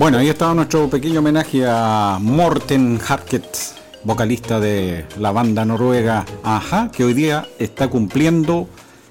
Bueno, ahí estaba nuestro pequeño homenaje a Morten Harket, vocalista de la banda noruega A-ha, que hoy día está cumpliendo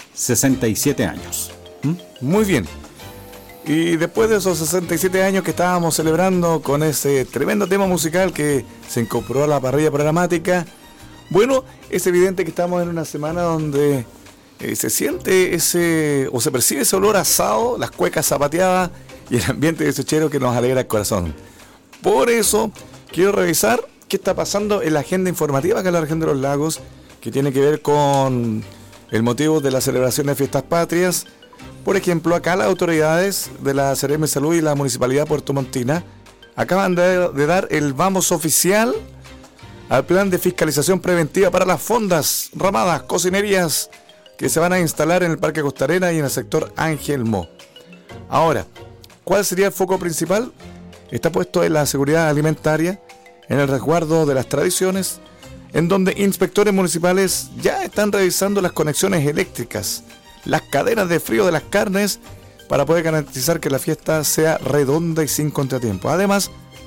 67 años. Muy bien. Y después de esos 67 años que estábamos celebrando con ese tremendo tema musical que se incorporó a la parrilla programática, bueno, es evidente que estamos en una semana donde se siente o se percibe ese olor asado, las cuecas zapateadas y el ambiente desechero que nos alegra el corazón. Por eso quiero revisar qué está pasando en la agenda informativa acá en la región de los lagos, que tiene que ver con el motivo de la celebración de fiestas patrias. Por ejemplo, acá las autoridades de la Seremi de Salud y la Municipalidad de Puerto Montt acaban de dar el vamos oficial al plan de fiscalización preventiva para las fondas, ramadas, cocinerías que se van a instalar en el Parque Costa Arena y en el sector Ángel Mo. Ahora, ¿cuál sería el foco principal? Está puesto en la seguridad alimentaria, en el resguardo de las tradiciones, en donde inspectores municipales ya están revisando las conexiones eléctricas, las cadenas de frío de las carnes, para poder garantizar que la fiesta sea redonda y sin contratiempo. Además,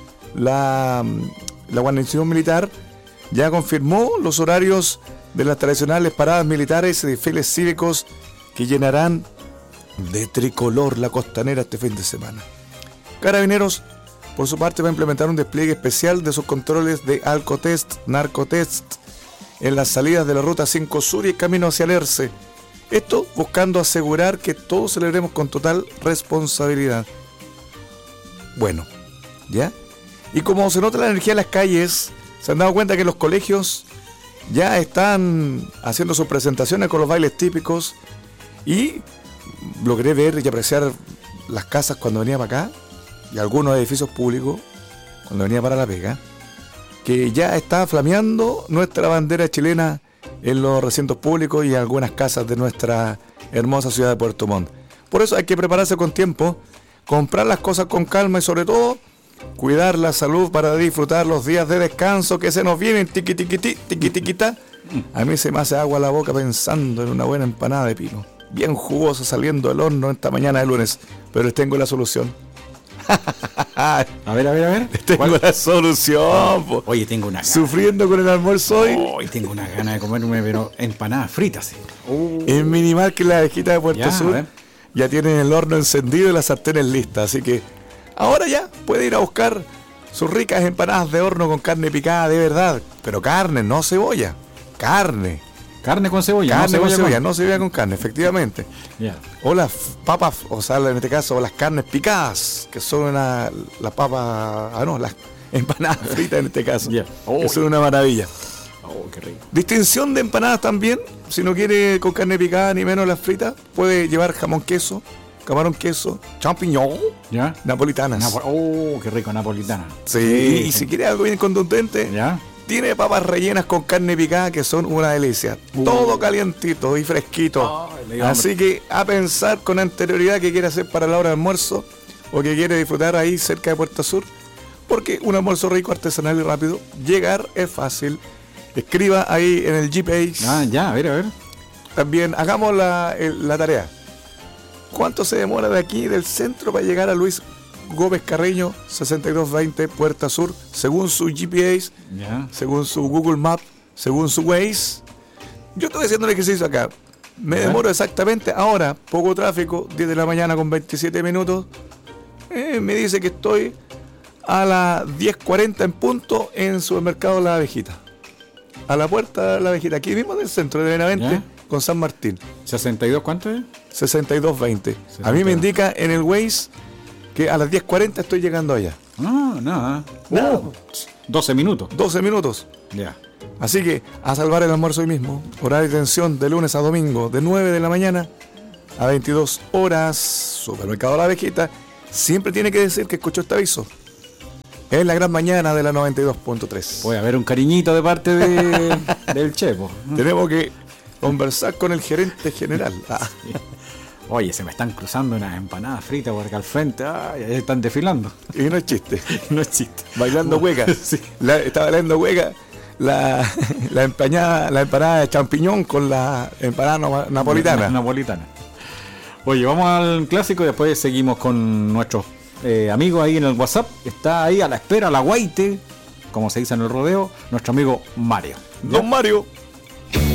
la guarnición militar ya confirmó los horarios de las tradicionales paradas militares y desfiles cívicos que llenarán de tricolor la costanera este fin de semana. Carabineros, por su parte, va a implementar un despliegue especial de sus controles de alcotest, narcotest en las salidas de la ruta 5 Sur y el camino hacia Lerce. Esto buscando asegurar que todos celebremos con total responsabilidad. Bueno, ¿ya? Y como se nota la energía en las calles, se han dado cuenta que los colegios ya están haciendo sus presentaciones con los bailes típicos, y logré ver y apreciar las casas cuando venía para acá y algunos edificios públicos cuando venía para La Pega, que ya está flameando nuestra bandera chilena en los recintos públicos y en algunas casas de nuestra hermosa ciudad de Puerto Montt. Por eso hay que prepararse con tiempo, comprar las cosas con calma y sobre todo cuidar la salud para disfrutar los días de descanso que se nos vienen. Tiquitiquita. A mí se me hace agua la boca pensando en una buena empanada de pino, bien jugosa saliendo del horno esta mañana de lunes, pero les tengo la solución. A ver. Tengo la solución. Oye, tengo una gana. Sufriendo con el almuerzo hoy. Hoy tengo una gana de comerme, pero empanadas fritas. Sí. En Minimal, que es la abejita de Puerto Sur, ya tienen el horno encendido y las sartenes listas, así que ahora ya puede ir a buscar sus ricas empanadas de horno con carne picada de verdad, pero carne, no cebolla. Carne con cebolla. Carne con cebolla, no cebolla con carne, efectivamente. Yeah. O las papas, o sea, en este caso, las carnes picadas, que son las papas, las empanadas fritas en este caso, que son una maravilla. Oh, qué rico. Distinción de empanadas también, si no quiere con carne picada ni menos las fritas, puede llevar jamón queso, camarón queso, champiñón, napolitanas. Qué rico, napolitana. Sí, y si quiere algo bien contundente, tiene papas rellenas con carne picada que son una delicia. Todo calientito y fresquito. Así que a pensar con anterioridad qué quiere hacer para la hora de almuerzo o que quiere disfrutar ahí cerca de Puerto Sur. Porque un almuerzo rico, artesanal y rápido, llegar es fácil. Escriba ahí en el GPS. A ver. También hagamos la tarea. ¿Cuánto se demora de aquí, del centro, para llegar a Luis Gómez Carreño, 6220, Puerta Sur, según su GPS, según su Google Maps, según su Waze? Yo estoy haciendo el ejercicio acá. Me demoro exactamente ahora, poco tráfico, 10 de la mañana con 27 minutos. Me dice que estoy a las 10:40 en punto en Supermercado La Abejita. A la puerta de La Abejita, aquí mismo en el centro de Benavente, con San Martín. ¿62 cuánto es? 6220. A mí me indica en el Waze que a las 10:40 estoy llegando allá. Nada. 12 minutos. 12 minutos. Así que a salvar el almuerzo hoy mismo. Horario de atención de lunes a domingo, de 9 de la mañana a 22 horas. Supermercado La Abejita. Siempre tiene que decir que escuchó este aviso. Es la gran mañana de la 92.3. Puede haber un cariñito de parte del Chepo. Tenemos que conversar con el gerente general. Sí. Oye, se me están cruzando unas empanadas fritas por acá al frente. Ay, están desfilando. Y no es chiste. No es chiste. Bailando hueca. Sí. Estaba bailando hueca la empanada de champiñón con la empanada napolitana. Napolitana. Oye, vamos al clásico y después seguimos con nuestros amigos ahí en el WhatsApp, está ahí a la espera, la guaite, como se dice en el rodeo, nuestro amigo Mario. Don Mario.